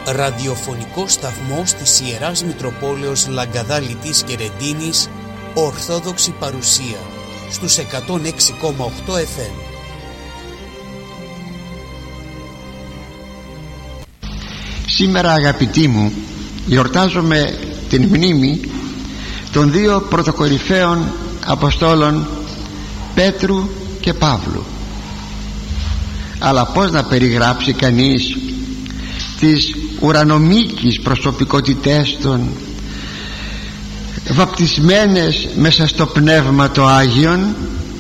ραδιοφωνικό σταθμός της Ιεράς Μητροπόλεως Λαγκαδάλητης και Ρεντίνης, Ορθόδοξη παρουσία στους 106,8 FM. Σήμερα, αγαπητοί μου, γιορτάζουμε την μνήμη των δύο πρωτοκορυφαίων Αποστόλων, Πέτρου και Παύλου. Αλλά πώς να περιγράψει κανείς τις ουρανομίκης προσωπικότητές των, βαπτισμένες μέσα στο Πνεύμα το Άγιον?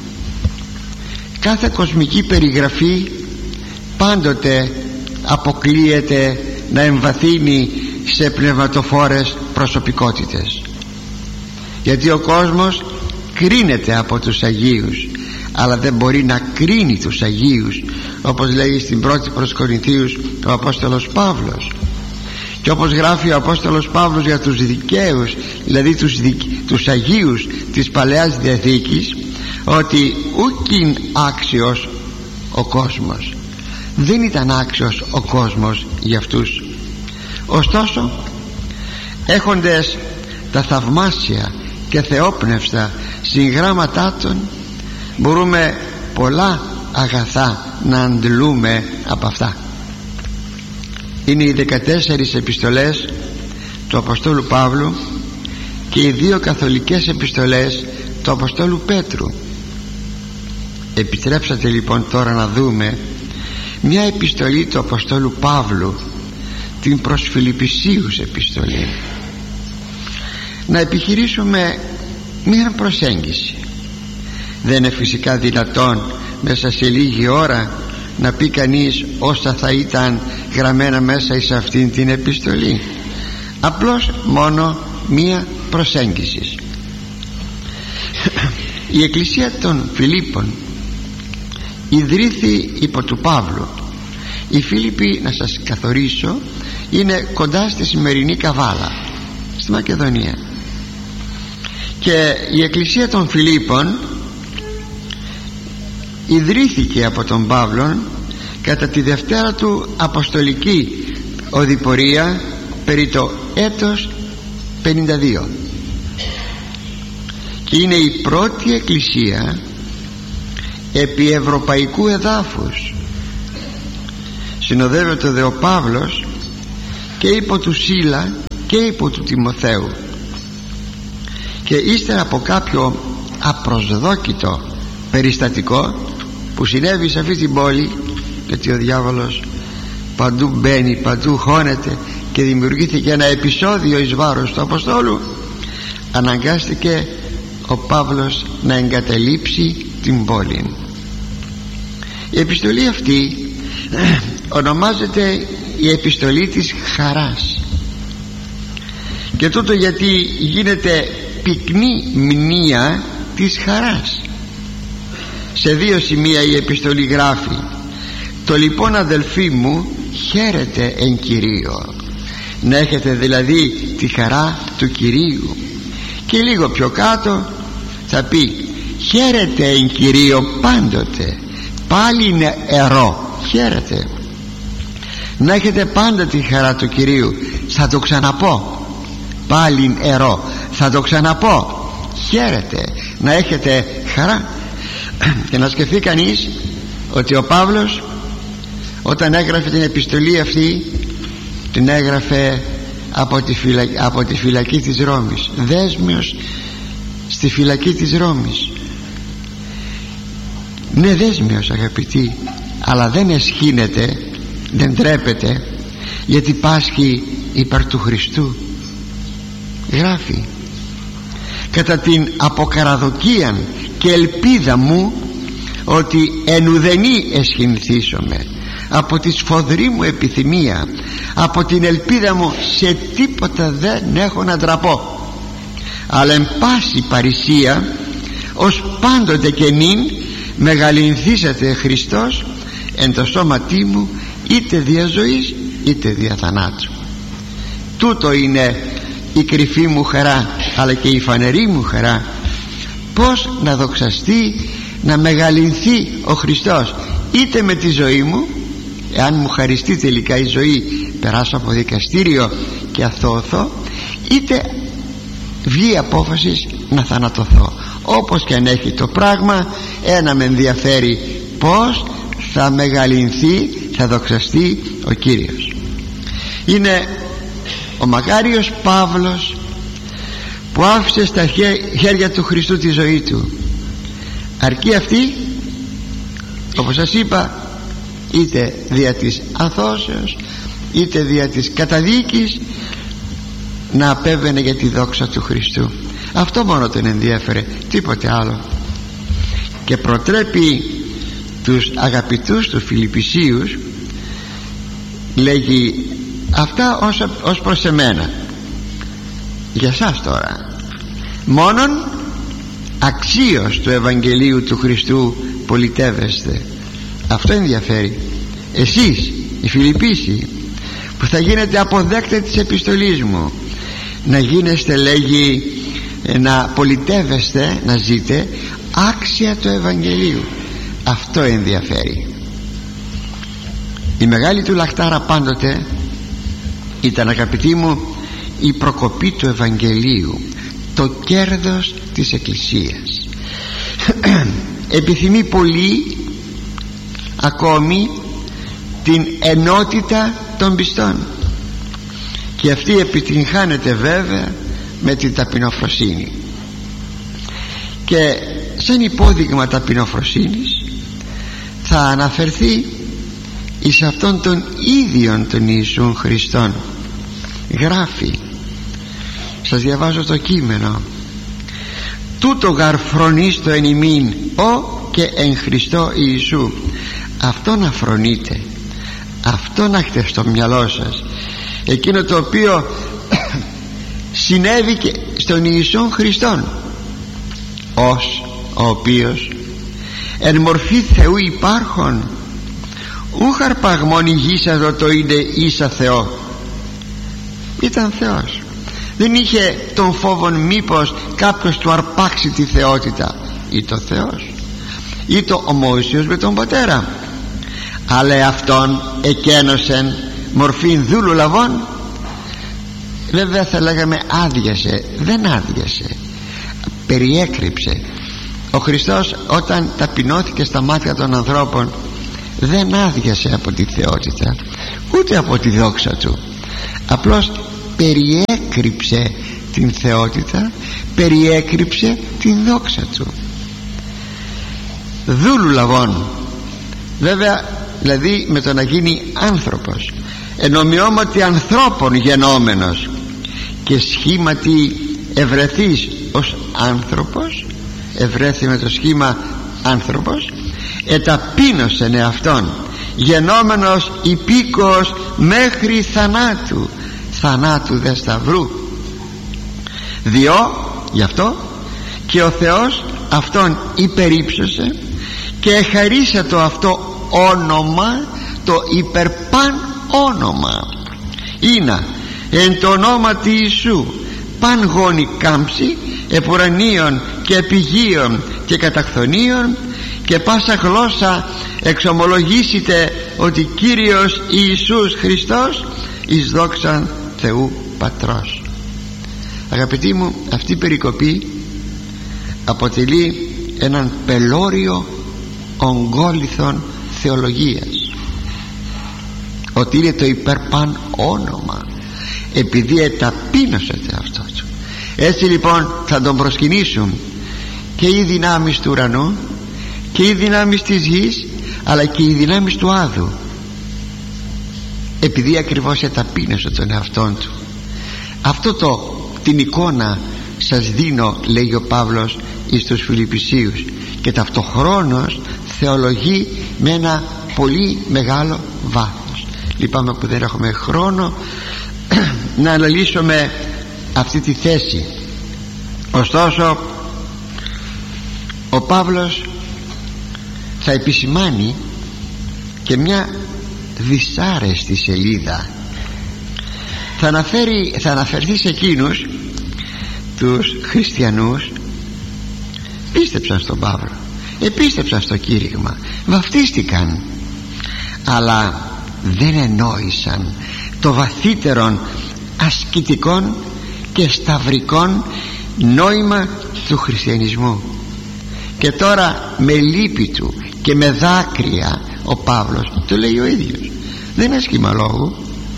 Κάθε κοσμική περιγραφή πάντοτε αποκλείεται να εμβαθύνει σε πνευματοφόρες προσωπικότητες, γιατί ο κόσμος κρίνεται από τους Αγίους, αλλά δεν μπορεί να κρίνει τους Αγίους, όπως λέει στην πρώτη προς Κορινθίους ο Απόστολος Παύλος. Και όπως γράφει ο Απόστολος Παύλος για τους δικαίους, δηλαδή τους Αγίους της Παλαιάς Διαθήκης, ότι ούκιν άξιος ο κόσμος, δεν ήταν άξιος ο κόσμος για αυτούς. Ωστόσο, έχοντες τα θαυμάσια και θεόπνευστα συγγράμματά των, μπορούμε πολλά αγαθά να αντλούμε από αυτά. Είναι οι 14 επιστολές του Αποστόλου Παύλου και οι δύο καθολικές επιστολές του Αποστόλου Πέτρου. Επιτρέψατε λοιπόν τώρα να δούμε μια επιστολή του Αποστόλου Παύλου, την προς Φιλιππισίους επιστολή. Να επιχειρήσουμε μια προσέγγιση. Δεν είναι φυσικά δυνατόν μέσα σε λίγη ώρα να πει κανείς όσα θα ήταν γραμμένα μέσα σε αυτήν την επιστολή. Απλώς μόνο μία προσέγγιση. Η Εκκλησία των Φιλίππων ιδρύθη υπό του Παύλου. Οι Φίλιπποι, να σας καθορίσω, είναι κοντά στη σημερινή Καβάλα, στη Μακεδονία. Και η Εκκλησία των Φιλίππων ιδρύθηκε από τον Παύλον κατά τη δευτέρα του αποστολική οδηπορία περί το έτος 52, και είναι η πρώτη εκκλησία επί ευρωπαϊκού εδάφους. Συνοδεύεται δε ο Παύλος και υπό του Σίλα και υπό του Τιμοθέου, και ύστερα από κάποιο απροσδόκητο περιστατικό που συνέβη σε αυτή την πόλη, γιατί ο διάβολος παντού μπαίνει, παντού χώνεται, και δημιουργήθηκε ένα επεισόδιο εις βάρος του Αποστόλου, αναγκάστηκε ο Παύλος να εγκαταλείψει την πόλη. Η επιστολή αυτή ονομάζεται η επιστολή της χαράς, και τούτο γιατί γίνεται πυκνή μνήα της χαράς. Σε δύο σημεία η επιστολή γράφει: το λοιπόν, αδελφοί μου, χαίρετε εν Κυρίω. Να έχετε δηλαδή τη χαρά του Κυρίου. Και λίγο πιο κάτω θα πει: χαίρετε εν Κυρίω πάντοτε. Πάλι είναι ερώ, χαίρετε. Να έχετε πάντα τη χαρά του Κυρίου. Θα το ξαναπώ, πάλι ερώ, θα το ξαναπώ, χαίρετε. Να έχετε χαρά. Και να σκεφτεί κανείς ότι ο Παύλος, όταν έγραφε την επιστολή αυτή, την έγραφε από τη φυλακή της Ρώμης, δέσμιος στη φυλακή της Ρώμης. Ναι, δέσμιος, αγαπητοί, αλλά δεν εσχύνεται, δεν τρέπεται, γιατί πάσχει υπέρ του Χριστού. Γράφει: κατά την αποκαραδοκίαν και ελπίδα μου ότι εν ουδενή εσχυνθήσομαι, από τη σφοδρή μου επιθυμία, από την ελπίδα μου σε τίποτα δεν έχω να ντραπώ, αλλά εν πάση παρησία ως πάντοτε και νυν μεγαλυνθήσατε Χριστός εν το σώματί μου, είτε δια ζωής είτε δια θανάτου. Τούτο είναι η κρυφή μου χαρά, αλλά και η φανερή μου χαρά, πως να δοξαστεί, να μεγαλυνθεί ο Χριστός είτε με τη ζωή μου εάν μου χαριστεί τελικά η ζωή, περάσω από δικαστήριο και αθώωθω, είτε βγει η απόφαση να θανατωθώ. Όπως και αν έχει το πράγμα, ένα με ενδιαφέρει, πως θα μεγαλυνθεί, θα δοξαστεί ο Κύριος. Είναι ο μακάριος Παύλος που άφησε στα χέρια του Χριστού τη ζωή του. Αρκεί αυτή, όπως σας είπα, είτε δια της αθώσεως είτε δια της καταδίκης, να απέβαινε για τη δόξα του Χριστού. Αυτό μόνο τον ενδιέφερε, τίποτε άλλο. Και προτρέπει τους αγαπητούς του Φιλιππισίους, λέγει αυτά ως προς εμένα, για σας τώρα μόνον αξίως του Ευαγγελίου του Χριστού πολιτεύεστε. Αυτό ενδιαφέρει εσείς οι Φιλιππίσιοι, που θα γίνετε αποδέκτες της επιστολής μου, να γίνεστε, λέγει, να πολιτεύεστε, να ζείτε άξια του Ευαγγελίου. Αυτό ενδιαφέρει. Η μεγάλη του λαχτάρα πάντοτε ήταν, αγαπητοί μου, η προκοπή του Ευαγγελίου, το κέρδος της Εκκλησίας. Επιθυμεί πολύ ακόμη την ενότητα των πιστών, και αυτή επιτυγχάνεται βέβαια με την ταπεινοφροσύνη. Και σαν υπόδειγμα ταπεινοφροσύνης θα αναφερθεί εις αυτόν τον ίδιον τον Ιησούν Χριστόν. Γράφει, σας διαβάζω το κείμενο: τούτο γαρφρονίστο εν ημίν ο και εν Χριστώ Ιησού. Αυτό να φρονείτε, αυτό να έχετε στο μυαλό σας, εκείνο το οποίο συνέβη και στον Ιησούν Χριστόν, ως ο οποίος εν μορφή Θεού υπάρχων ου χαρπαγμόν ηγήσαζο το είναι ίσα Θεό. Ήταν Θεός, δεν είχε τον φόβον μήπως κάποιος του αρπάξει τη θεότητα. Ή το Θεός, ή το ομόησιος με τον Πατέρα, αλλά αυτόν εκένωσεν μορφήν δούλου λαβών. Βέβαια θα λέγαμε άδειασε, δεν άδειασε, περιέκρυψε. Ο Χριστός όταν ταπεινώθηκε στα μάτια των ανθρώπων, δεν άδειασε από τη θεότητα ούτε από τη δόξα του, απλώς περιέκρυψε την θεότητα, περιέκρυψε την δόξα του. Δούλου λαβών, βέβαια, δηλαδή με το να γίνει άνθρωπος, ενομοιώματι ανθρώπων γενόμενος, και σχήματι ευρεθείς ως άνθρωπος, ευρέθη με το σχήμα άνθρωπος, εταπείνωσεν εαυτόν, γενόμενος υπήκος μέχρι θανάτου, θανάτου δε σταυρού. Διό, γι' αυτό και ο Θεός αυτόν υπερύψωσε και εχαρίσε το αυτό όνομα, το υπερπαν όνομα, είναι εν το ονόματι Ιησού παν γόνη κάμψη επουρανίων και επιγείων και καταχθονίων, και πάσα γλώσσα εξομολογήσετε ότι Κύριος Ιησούς Χριστός εις δόξαν Θεού Πατρός. Αγαπητοί μου, αυτή η περικοπή αποτελεί έναν πελώριο ογκόλιθον θεολογίας, ότι είναι το υπερπαν όνομα, επειδή εταπείνωσετε αυτό του. Έτσι λοιπόν θα τον προσκυνήσουν και οι δυνάμεις του ουρανού και οι δυνάμεις της γης, αλλά και οι δυνάμεις του άδου, επειδή ακριβώς εταπείνωσε τον εαυτόν του. Την εικόνα σας δίνω, λέγει ο Παύλος εις τους Φιλιππισίους, και ταυτοχρόνως θεολογεί με ένα πολύ μεγάλο βάθος. Λυπάμαι που δεν έχουμε χρόνο να αναλύσουμε αυτή τη θέση. Ωστόσο ο Παύλος θα επισημάνει και μια δυσάρεστη σελίδα. Θα αναφερθεί σε εκείνους τους χριστιανούς πίστεψαν στον Παύλο, επίστεψαν στο κήρυγμα, βαφτίστηκαν, αλλά δεν ενόησαν το βαθύτερον ασκητικών και σταυρικών νόημα του χριστιανισμού. Και τώρα με λύπη του και με δάκρυα ο Παύλος το λέει ο ίδιος, δεν είναι σχήμα λόγου.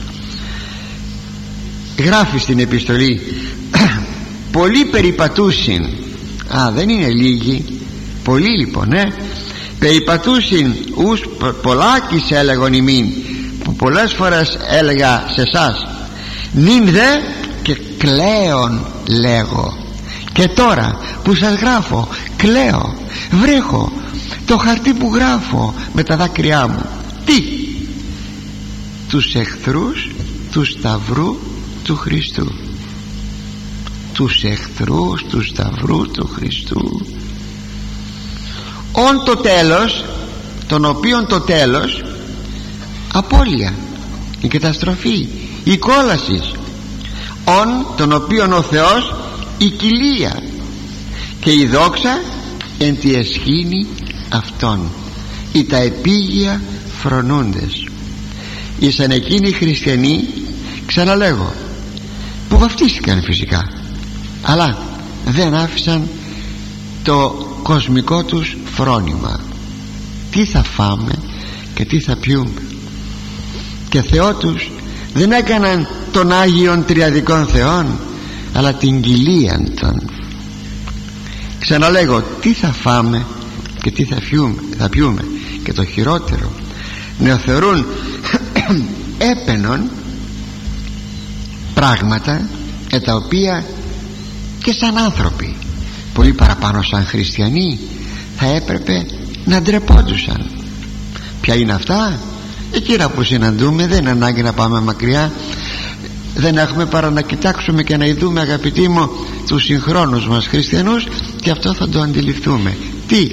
Γράφει στην επιστολή πολλοί περιπατούσιν, δεν είναι λίγοι, πολλοί λοιπόν, περιπατούσιν ους πολλάκις έλεγον ημίν, που πολλές φορές έλεγα σε εσάς, νυν δε και κλαίον λέγω. Και τώρα που σας γράφω κλαίω, βρέχω το χαρτί που γράφω με τα δάκρυά μου. Τι? Τους εχθρούς του σταυρού του Χριστού. Τους εχθρούς του σταυρού του Χριστού, ον το τέλος, τον οποίον το τέλος απώλεια, η καταστροφή, η κόλαση, ον τον οποίον ο Θεός η κοιλία και η δόξα εν τη εσχήνη αυτών, ή τα επίγεια φρονούντες. Ήσαν εκείνοι οι χριστιανοί, ξαναλέγω, που βαφτίστηκαν φυσικά, αλλά δεν άφησαν το κοσμικό τους φρόνημα. Τι θα φάμε και τι θα πιούμε. Και Θεό τους δεν έκαναν των Άγιων Τριαδικών Θεών, αλλά την κοιλίαν των. Ξαναλέγω, τι θα φάμε και τι θα πιούμε. Και το χειρότερο, νεοθεωρούν έπαινον πράγματα τα οποία και σαν άνθρωποι, πολύ παραπάνω σαν χριστιανοί, θα έπρεπε να ντρεπόντουσαν. Ποια είναι αυτά? Εκείνα που συναντούμε, δεν είναι ανάγκη να πάμε μακριά, δεν έχουμε παρά να κοιτάξουμε και να ειδούμε, αγαπητοί μου, τους συγχρόνους μας χριστιανούς, και αυτό θα το αντιληφθούμε. Τι?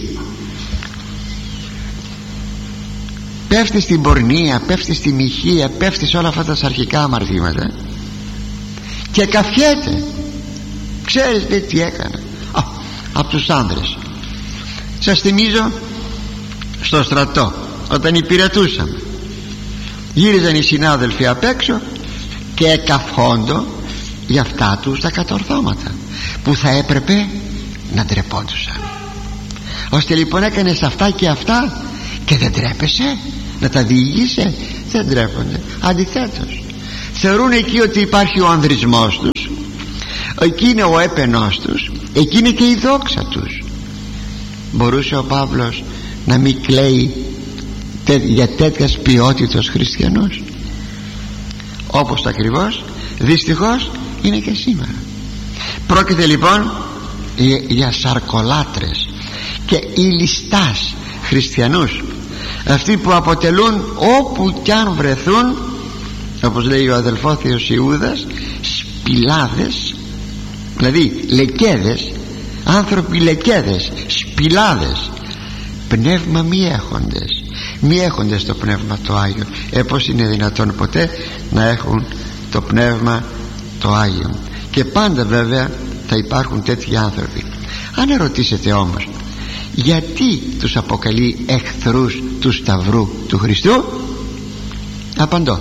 Πέφτει στην πορνεία, πέφτει στη μοιχεία, πέφτει σε όλα αυτά τα σαρκικά αμαρτήματα και καφιέται. Ξέρετε τι έκανα? Από τους άνδρες, σας θυμίζω, στο στρατό όταν υπηρετούσαμε, γύριζαν οι συνάδελφοι απ' έξω και εκαφόντο για αυτά τους τα κατορθώματα που θα έπρεπε να ντρεπόντουσαν. Ώστε λοιπόν έκανες αυτά και αυτά και δεν τρέπεσαι να τα διηγείσαι? Δεν ντρέπονται, αντιθέτως θεωρούν εκεί ότι υπάρχει ο ανδρισμός τους, εκεί είναι ο έπαινός τους, εκεί είναι και η δόξα τους. Μπορούσε ο Παύλος να μην κλαίει για τέτοιας ποιότητας χριστιανούς? Όπως ακριβώς δυστυχώς είναι και σήμερα. Πρόκειται λοιπόν για σαρκολάτρες και ηλιστάς χριστιανούς, αυτοί που αποτελούν όπου κι αν βρεθούν, όπως λέει ο αδελφόθεος Ιούδας, σπηλάδες, δηλαδή λεκέδες, άνθρωποι λεκέδες, σπηλάδες, πνεύμα μη έχοντες το πνεύμα το Άγιο. Πως είναι δυνατόν ποτέ να έχουν το πνεύμα το Άγιο? Και πάντα βέβαια θα υπάρχουν τέτοιοι άνθρωποι. Αν ερωτήσετε όμως γιατί τους αποκαλεί εχθρούς του σταυρού του Χριστού, απαντώ,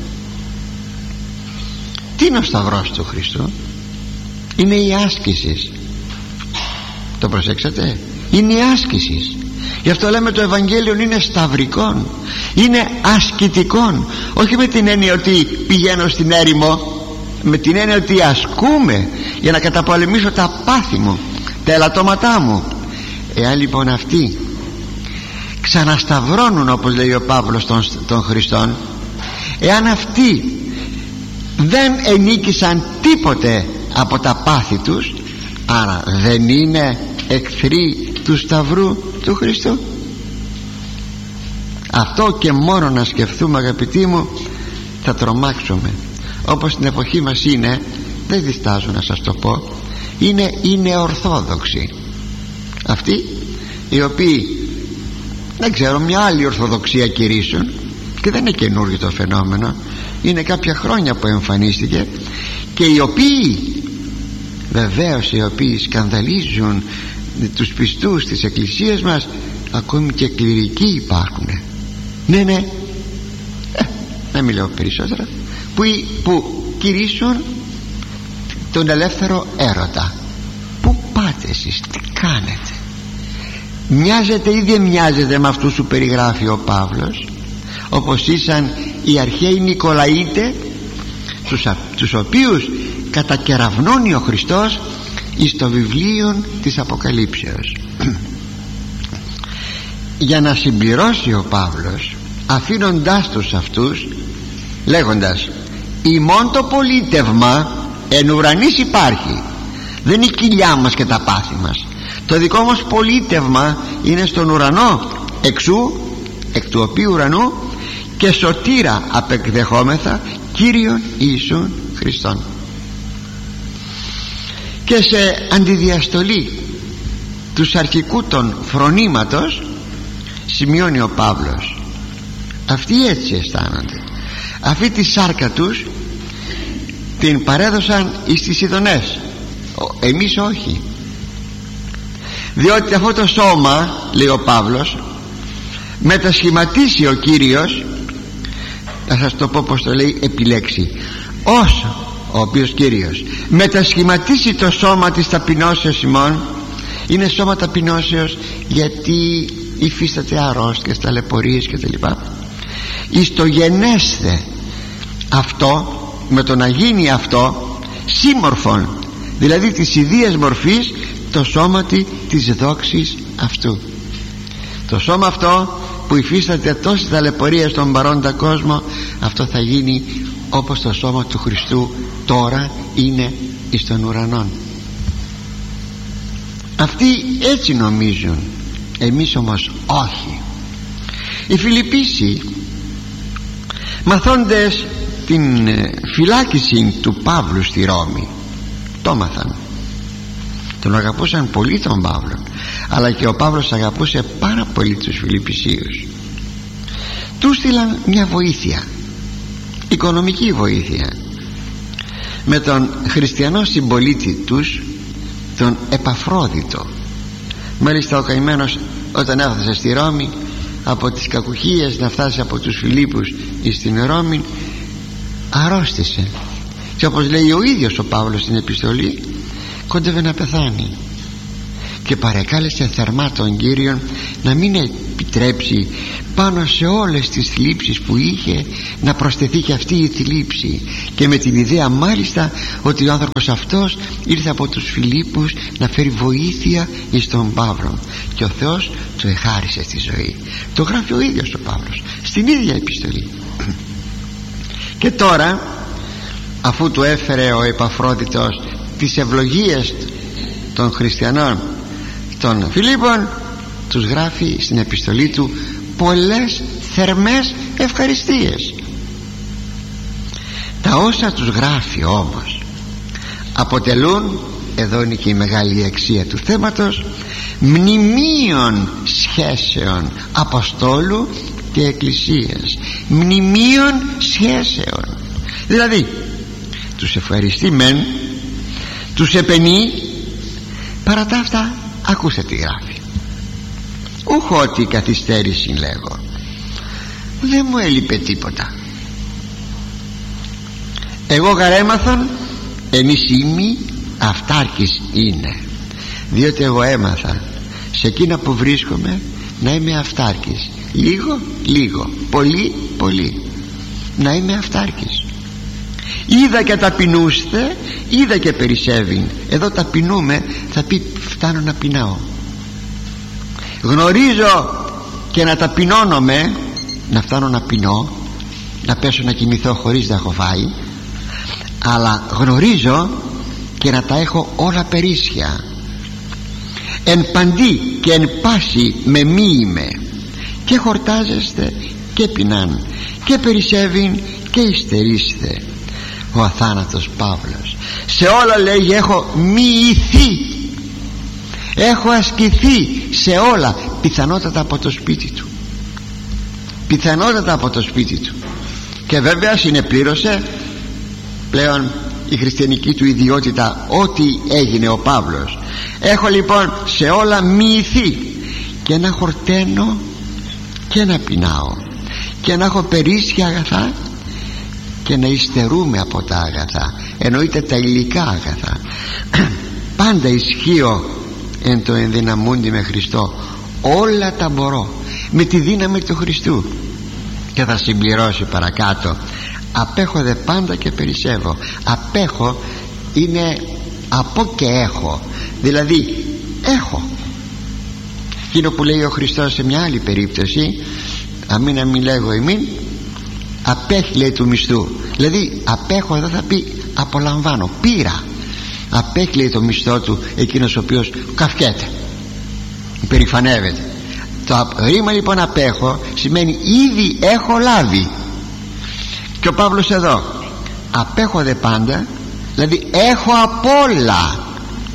τι είναι ο σταυρός του Χριστού? Είναι η άσκηση. Το προσέξατε? Είναι η άσκηση. Γι' αυτό λέμε το Ευαγγέλιο είναι σταυρικόν, είναι ασκητικόν. Όχι με την έννοια ότι πηγαίνω στην έρημο, με την έννοια ότι ασκούμε για να καταπολεμήσω τα πάθη μου, τα ελαττώματά μου. Εάν λοιπόν αυτοί ξανασταυρώνουν, όπως λέει ο Παύλος των Χριστών, εάν αυτοί δεν ενίκησαν τίποτε από τα πάθη τους, άρα δεν είναι εχθροί του σταυρού του Χριστού? Αυτό και μόνο να σκεφτούμε, αγαπητοί μου, θα τρομάξουμε. Όπως στην εποχή μας είναι, δεν διστάζω να σας το πω, είναι οι νεορθόδοξοι, αυτοί οι οποίοι, δεν ξέρω, μια άλλη ορθοδοξία κηρύσσουν, και δεν είναι καινούργιο το φαινόμενο, είναι κάποια χρόνια που εμφανίστηκε, και οι οποίοι βεβαίως οι οποίοι σκανδαλίζουν τους πιστούς της Εκκλησίας μας, ακόμη και κληρικοί υπάρχουν. Ναι, μην λέω περισσότερα, που κηρύσσουν τον ελεύθερο έρωτα. Πού πάτε εσείς, τι κάνετε? Μοιάζετε ή δεν μοιάζετε με αυτούς που περιγράφει ο Παύλος, όπως ήσαν οι αρχαίοι Νικολαίτες, τους οποίους κατακεραυνώνει ο Χριστός εις το βιβλίο της Αποκαλύψεως. Για να συμπληρώσει ο Παύλος, αφήνοντάς τους αυτούς, λέγοντας: ημών το πολίτευμα εν ουρανής υπάρχει. Δεν είναι η κοιλιά μας και τα πάθη μας. Το δικό μας πολίτευμα είναι στον ουρανό, εξού, εκ του οποίου ουρανού και σωτήρα απεκδεχόμεθα, Κύριον Ιησούν Χριστόν. Και σε αντιδιαστολή τους αρχικού των φρονήματος σημειώνει ο Παύλος: αυτοί έτσι αισθάνονται. Αυτή τη σάρκα τους την παρέδωσαν εις τις ειδονές, εμείς όχι. Διότι αυτό το σώμα, λέει ο Παύλος, μετασχηματίσει ο Κύριος, θα σας το πω πως το λέει επιλέξει, όσο ο οποίος Κύριος μετασχηματίσει το σώμα της ταπεινώσεως ημών. Είναι σώμα ταπεινώσεως γιατί υφίσταται αρρώστιες, ταλαιπωρίες κτλ. Εις το γενέσθε αυτό, με το να γίνει αυτό σύμμορφον, δηλαδή της ιδίας μορφής, το σώματι της δόξης αυτού. Το σώμα αυτό που υφίσταται τόση ταλαιπωρία στον παρόντα κόσμο, αυτό θα γίνει όπως το σώμα του Χριστού τώρα είναι εις των ουρανών. Αυτοί έτσι νομίζουν, εμείς όμως όχι. Οι Φιλιππίσοι, μαθώντες την φυλάκιση του Παύλου στη Ρώμη, το μάθαν. Τον αγαπούσαν πολύ τον Παύλο, αλλά και ο Παύλος αγαπούσε πάρα πολύ τους Φιλιππισίους. Τους στείλαν μια βοήθεια, οικονομική βοήθεια, με τον χριστιανό συμπολίτη τους, τον Επαφρόδιτο. Μάλιστα ο καημένος, όταν έφτασε στη Ρώμη, από τις κακουχίες να φτάσει από τους Φιλίππους στην Ρώμη, αρρώστησε, και όπως λέει ο ίδιος ο Παύλος στην επιστολή, κόντευε να πεθάνει, και παρεκάλεσε θερμά τον Κύριον να μην επιτρέψει πάνω σε όλες τις θλίψεις που είχε να προσθεθεί και αυτή η θλίψη, και με την ιδέα μάλιστα ότι ο άνθρωπος αυτός ήρθε από τους Φιλίππους να φέρει βοήθεια εις τον Παύλο, και ο Θεός του εχάρισε στη ζωή. Το γράφει ο ίδιος ο Παύλος στην ίδια επιστολή. Και τώρα, αφού του έφερε ο Επαφρόδιτος τις ευλογίες των χριστιανών των Φιλίππων, τους γράφει στην επιστολή του πολλές θερμές ευχαριστίες. Τα όσα τους γράφει όμως αποτελούν, εδώ είναι και η μεγάλη αξία του θέματος, μνημείων σχέσεων Αποστόλου και Εκκλησίας. Μνημείων σχέσεων, δηλαδή τους ευχαριστεί μεν, τους επενεί, παρά τα αυτά ακούστε τι γράφει: ούχο ότι καθυστέρηση λέγω, δεν μου έλειπε τίποτα. Εγώ γαρέμαθον εν εις ημί αυτάρκης είναι, διότι εγώ έμαθα σε εκείνα που βρίσκομαι να είμαι αυτάρκης, λίγο λίγο, πολύ πολύ, να είμαι αυτάρκης. Είδα και ταπεινούστε, είδα και περισσεύειν. Εδώ ταπεινούμε θα πει φτάνω να πεινάω. Γνωρίζω και να ταπεινώνομαι, να φτάνω να πεινώ, να πέσω να κοιμηθώ χωρίς να έχω φάει, αλλά γνωρίζω και να τα έχω όλα περίσσια. Εν παντή και εν πάση με μη είμαι, και χορτάζεστε και πεινάν, και περισσεύειν και υστερίστε. Ο αθάνατος Παύλος σε όλα λέγει έχω μοιηθεί, έχω ασκηθεί σε όλα, πιθανότατα από το σπίτι του, πιθανότατα από το σπίτι του. Και βέβαια συνεπλήρωσε πλέον η χριστιανική του ιδιότητα ό,τι έγινε ο Παύλος. Έχω λοιπόν σε όλα μοιηθεί, και να χορταίνω και να πεινάω, και να έχω περίσσια αγαθά και να υστερούμε από τα αγαθά, εννοείται τα υλικά αγαθά. Πάντα ισχύω εν το ενδυναμούντι με Χριστό, όλα τα μπορώ με τη δύναμη του Χριστού. Και θα συμπληρώσει παρακάτω, απέχω δε πάντα και περισσεύω. Απέχω είναι από και έχω, δηλαδή έχω. Εκείνο που λέει ο Χριστός σε μια άλλη περίπτωση, αμήν να μην λέγω εμήν, απέχει λέει του μισθού. Δηλαδή απέχω εδώ θα πει απολαμβάνω, πήρα. Απέχει λέει το μισθό του εκείνος ο οποίος καυκέται, περηφανεύεται. Το ρήμα λοιπόν απέχω σημαίνει ήδη έχω λάβει. Και ο Παύλος εδώ, απέχω δε πάντα, δηλαδή έχω απ' όλα.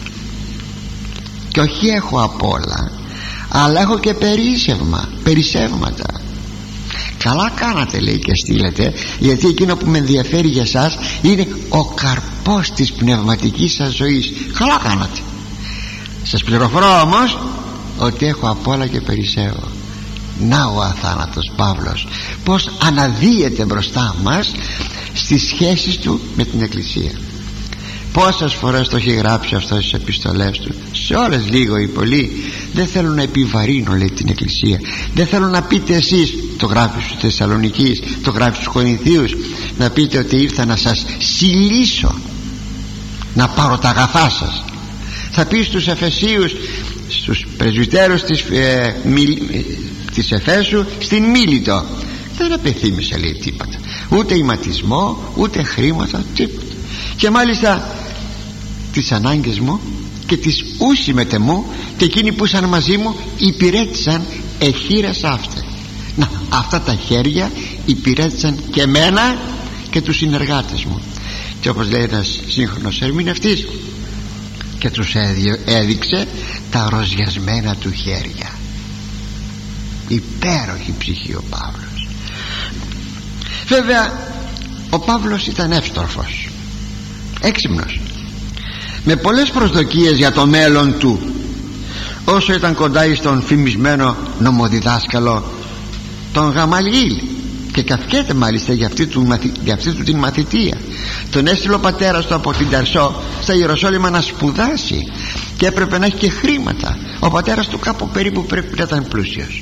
Και όχι έχω απ' όλα, αλλά έχω και περισσεύματα. Καλά κάνατε λέει και στείλετε, γιατί εκείνο που με ενδιαφέρει για σας είναι ο καρπός της πνευματικής σας ζωής. Καλά κάνατε. Σας πληροφορώ όμως ότι έχω απ' όλα και περισσεύω. Να ο αθάνατος Παύλος πως αναδύεται μπροστά μας στις σχέσεις του με την Εκκλησία. Πόσες φορές το έχει γράψει αυτό στις επιστολές του, σε όλες λίγο ή πολύ. Δεν θέλω να επιβαρύνω λέει την Εκκλησία, δεν θέλω να πείτε εσείς, το γράφει στους Θεσσαλονικείς, το γράφει στους Κορινθίους, να πείτε ότι ήρθα να σας συλλήσω, να πάρω τα αγαθά σας. Θα πει στους Εφεσίους, στους πρεσβυτέρους της Εφέσου στην Μίλητο, δεν απεθύμησε λέει τίποτα, ούτε ηματισμό, ούτε χρήματα, τίποτα. Και μάλιστα τις ανάγκες μου και τις ούσι μετεμού και εκείνοι που ήσαν μαζί μου υπηρέτησαν εχείρες αυτές. Να, αυτά τα χέρια υπηρέτησαν και εμένα και τους συνεργάτες μου. Και όπως λέει ένας σύγχρονος ερμηνευτής, και τους έδειξε τα ροζιασμένα του χέρια. Υπέροχη ψυχή ο Παύλος. Βέβαια ο Παύλος ήταν εύστροφος, έξυπνος, με πολλές προσδοκίες για το μέλλον του. Όσο ήταν κοντά στον φημισμένο νομοδιδάσκαλο τον Γαμαλιήλ, και καυκέται μάλιστα για αυτή του την μαθητεία. Τον έστειλε ο πατέρας του από την Ταρσό στα Ιεροσόλυμα να σπουδάσει και έπρεπε να έχει και χρήματα. Ο πατέρας του κάπου περίπου πρέπει να ήταν πλούσιος.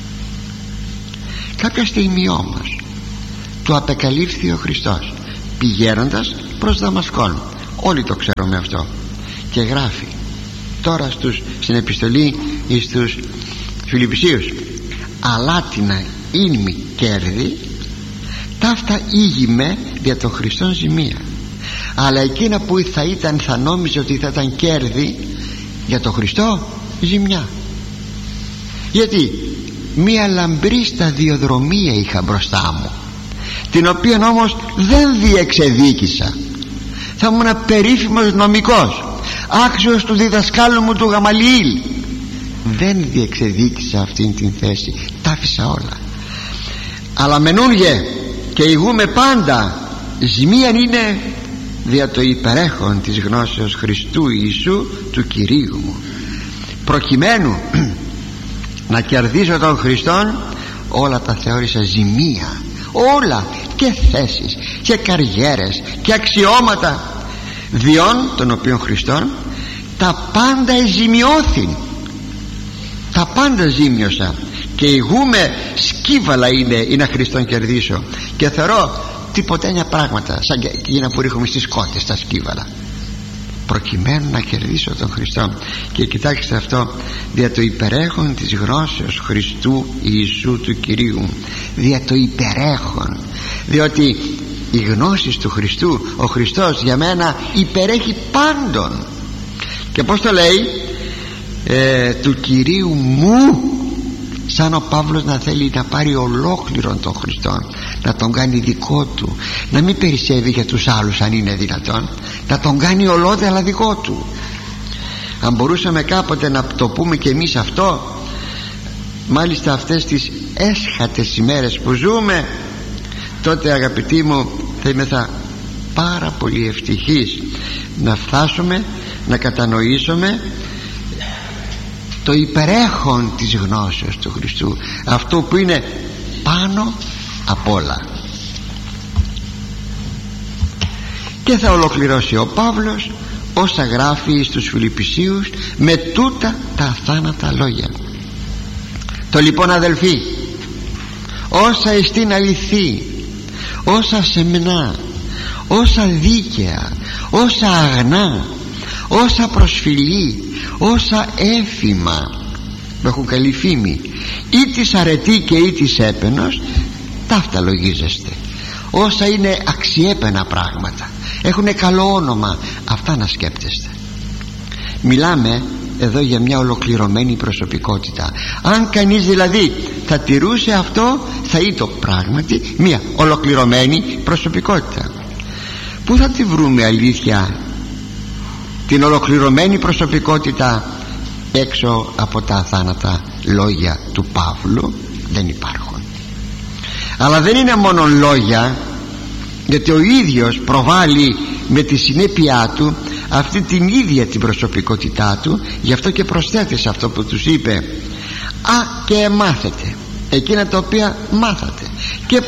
Κάποια στιγμή όμως του απεκαλύφθη ο Χριστός πηγαίνοντας προς Δαμασκόν. Όλοι το ξέρουμε αυτό. Και γράφει τώρα στην επιστολή στους Φιλιππισίους, αλάτινα ίνμη κέρδη, ταύτα ήγημε δια των Χριστών ζημία. Αλλά εκείνα που θα νόμιζε ότι θα ήταν κέρδη, για τον Χριστό ζημιά. Γιατί μία λαμπρή σταδιοδρομία είχα μπροστά μου, την οποία όμως δεν διεξεδίκησα. Θα ήμουν περίφημος νομικός, άξιος του διδασκάλου μου του Γαμαλιήλ. Δεν διεξεδίκησα αυτήν την θέση, τα άφησα όλα. Αλλά μενούνγε και ηγούμε πάντα, ζημίαν είναι δια το υπερέχον της γνώσεως Χριστού Ιησού του Κυρίου μου, προκειμένου να κερδίσω τον Χριστόν. Όλα τα θεώρησα ζημία, όλα, και θέσεις και καριέρες και αξιώματα, διόν των οποίων Χριστόν τα πάντα εζημιώθην, τα πάντα ζήμιωσα, και ηγούμε σκύβαλα είναι να Χριστόν κερδίσω. Και θεωρώ τυποτένια πράγματα σαν και εκείνα που ρίχνουμε στις κότες, τα σκύβαλα, προκειμένου να κερδίσω τον Χριστό. Και κοιτάξτε αυτό, δια το υπερέχον της γνώσεως Χριστού Ιησού του Κυρίου. Δια το υπερέχον, διότι οι γνώσεις του Χριστού, ο Χριστός για μένα υπερέχει πάντων. Και πως το λέει, του Κυρίου μου, σαν ο Παύλος να θέλει να πάρει ολόκληρον τον Χριστόν, να τον κάνει δικό του, να μην περισσεύει για τους άλλους αν είναι δυνατόν, να τον κάνει ολόδελα δικό του. Αν μπορούσαμε κάποτε να το πούμε και εμείς αυτό, μάλιστα αυτές τις έσχατες ημέρες που ζούμε, τότε αγαπητοί μου θα είμαι πάρα πολύ ευτυχής να φτάσουμε να κατανοήσουμε το υπερέχον της γνώσεως του Χριστού, αυτό που είναι πάνω απ' όλα. Και θα ολοκληρώσει ο Παύλος όσα γράφει στους Φιλιππισίους με τούτα τα αθάνατα λόγια. Το λοιπόν αδελφοί, όσα εστίν αληθή, όσα σεμνά, όσα δίκαια, όσα αγνά, όσα προσφυλή, όσα έφημα που έχουν καλή φήμη, ή της αρετή και ή της έπαινος, ταύτα λογίζεστε. Όσα είναι αξιέπαινα πράγματα, έχουν καλό όνομα, αυτά να σκέπτεστε. Μιλάμε εδώ για μια ολοκληρωμένη προσωπικότητα. Αν κανείς δηλαδή θα τηρούσε αυτό, θα ήταν πράγματι μια ολοκληρωμένη προσωπικότητα. Πού θα τη βρούμε αλήθεια την ολοκληρωμένη προσωπικότητα έξω από τα αθάνατα λόγια του Παύλου? Δεν υπάρχουν. Αλλά δεν είναι μόνο λόγια, γιατί ο ίδιος προβάλλει με τη συνέπειά του αυτή την ίδια την προσωπικότητά του. Γι' αυτό και προσθέτει σε αυτό που τους είπε: και μάθετε εκείνα τα οποία μάθατε, και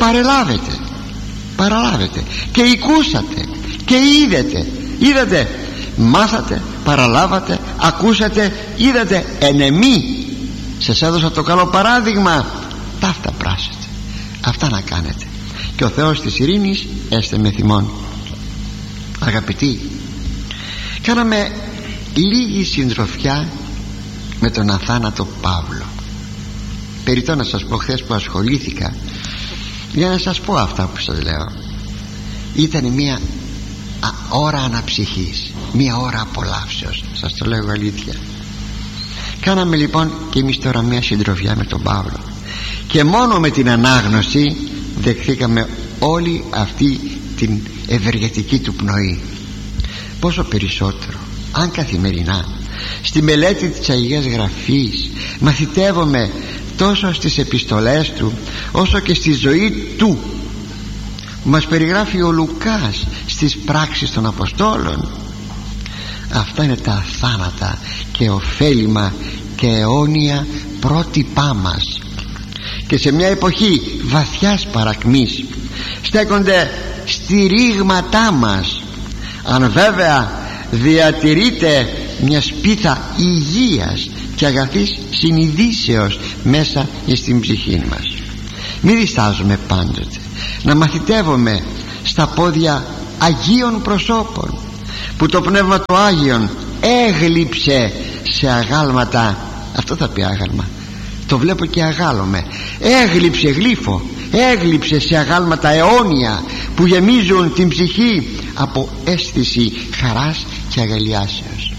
παραλάβετε και ακούσατε και είδατε, μάθατε, παραλάβατε, ακούσατε, είδατε, εν εμή σας έδωσα το καλό παράδειγμα, ταύτα πράσετε, αυτά να κάνετε, και ο Θεός της ειρήνης έστε με θυμών. Αγαπητοί, κάναμε λίγη συντροφιά με τον αθάνατο Παύλο. Περιττό να σας πω, χθες που ασχολήθηκα, για να σας πω αυτά που σας λέω, ήταν μια ώρα αναψυχής, μια ώρα απολαύσεως, σας το λέω αλήθεια. Κάναμε λοιπόν και εμείς τώρα μια συντροφιά με τον Παύλο, και μόνο με την ανάγνωση δεχθήκαμε όλη αυτή την ευεργετική του πνοή. Πόσο περισσότερο αν καθημερινά στη μελέτη της Αγίας Γραφής μαθητεύομαι τόσο στις επιστολές του όσο και στη ζωή του που μας περιγράφει ο Λουκάς στις πράξεις των Αποστόλων. Αυτά είναι τα αθάνατα και ωφέλιμα και αιώνια πρότυπά μας, και σε μια εποχή βαθιάς παρακμής στέκονται στηρίγματά μας, αν βέβαια διατηρείται μια σπίθα υγείας και αγαθής συνειδήσεως μέσα στην ψυχή μας. Μην διστάζουμε πάντοτε να μαθητεύουμε στα πόδια Αγίων προσώπων, που το Πνεύμα του Άγιον έγλειψε σε αγάλματα. Αυτό θα πει άγαλμα, το βλέπω και αγάλωμε. Έγλειψε, γλύφω, έγλειψε σε αγάλματα αιώνια που γεμίζουν την ψυχή από αίσθηση χαράς και αγαλιάσεως.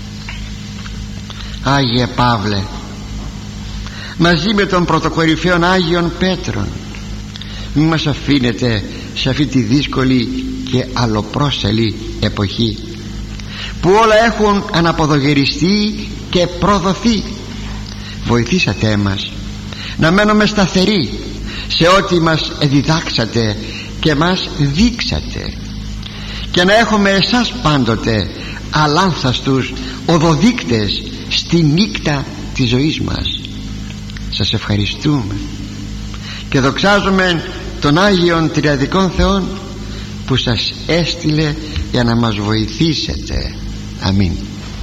Άγιε Παύλε, μαζί με τον πρωτοκορυφαίον Άγιον Πέτρον, μη μας αφήνετε σε αυτή τη δύσκολη και αλλοπρόσελη εποχή που όλα έχουν αναποδογυριστεί και προδοθεί. Βοηθήσατε μας να μένουμε σταθεροί σε ό,τι μας διδάξατε και μας δείξατε, και να έχουμε εσάς πάντοτε αλάνθαστους οδοδείκτες στη νύχτα της ζωής μας. Σας ευχαριστούμε και δοξάζουμε τον Άγιον Τριαδικών Θεόν που σας έστειλε για να μας βοηθήσετε. Αμήν.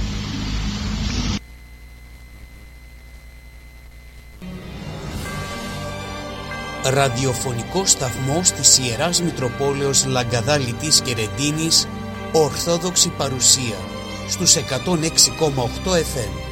Ραδιοφωνικό σταθμός της Ιεράς Μητροπόλεως Λαγκαδά Λιτής και Ρεντίνης, Ορθόδοξη παρουσία στους 106,8 FM.